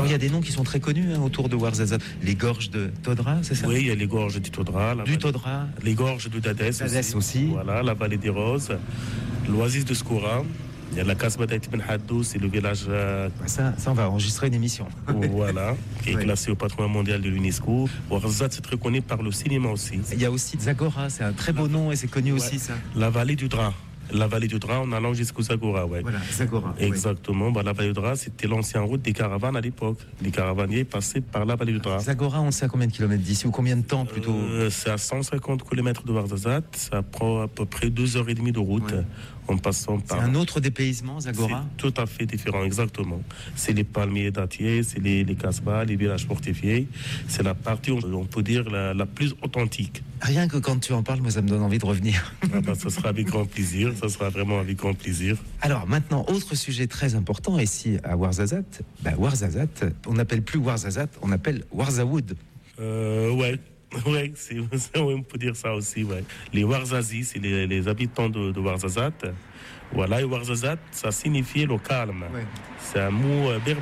Alors il y a des noms qui sont très connus autour de Ouarzazate. Les gorges de Todra, c'est ça? Oui, il y a les gorges du Todra. Todra. Les gorges de Dadès aussi. Voilà, la vallée des Roses. L'oasis de Skoura. Il y a la Kasbah d'Aït Ben Haddou, c'est le village. Ça, on va enregistrer une émission. Voilà, qui est classé au patrimoine mondial de l'UNESCO. Ouarzazate, c'est reconnu par le cinéma aussi. Il y a aussi Zagora, c'est un très beau nom et c'est connu aussi, ça. La vallée du Dra. La vallée du Dra en allant jusqu'au Zagora, ouais. Voilà, Zagora. Exactement. Ouais. Bah, la vallée du Dra, c'était l'ancienne route des caravanes à l'époque. Les caravaniers passaient par la vallée du Dra. Zagora, on sait à combien de kilomètres d'ici ou combien de temps plutôt? C'est à 150 km de Ouarzazate. Ça prend à peu près 2h30 de route. Ouais. En passant par... C'est un autre dépaysement, Zagora? C'est tout à fait différent, exactement. C'est les palmiers dattiers, c'est les Kasbahs, les villages fortifiés. C'est la partie, on peut dire, la plus authentique. Rien que quand tu en parles, moi, ça me donne envie de revenir. Ça sera avec grand plaisir. Ça sera vraiment avec grand plaisir. Alors maintenant, autre sujet très important ici à Ouarzazate. Ouarzazate, on n'appelle plus Ouarzazate, on appelle Ouarzaoud. Ouais. Oui, on peut dire ça aussi. Ouais. Les Ouarzazis, c'est les habitants de Ouarzazate. Voilà, et Ouarzazate, ça signifie le calme. Ouais. C'est un mot berbère.